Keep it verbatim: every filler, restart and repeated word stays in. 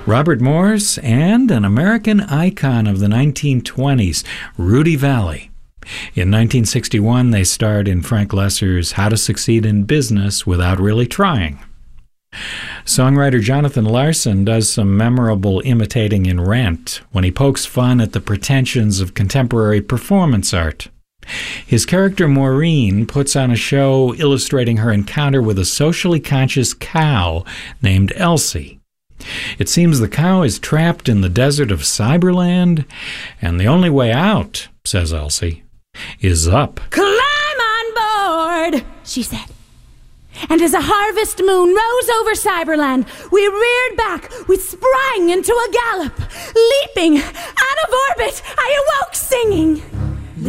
Robert Morris, and an American icon of the nineteen twenties, Rudy Vallee. In nineteen sixty-one, they starred in Frank Loesser's How to Succeed in Business Without Really Trying. Songwriter Jonathan Larson does some memorable imitating in Rent when he pokes fun at the pretensions of contemporary performance art. His character Maureen puts on a show illustrating her encounter with a socially conscious cow named Elsie. It seems the cow is trapped in the desert of Cyberland, and the only way out, says Elsie, is up. "Climb on board," she said. And as a harvest moon rose over Cyberland, we reared back, we sprang into a gallop. Leaping out of orbit, I awoke singing.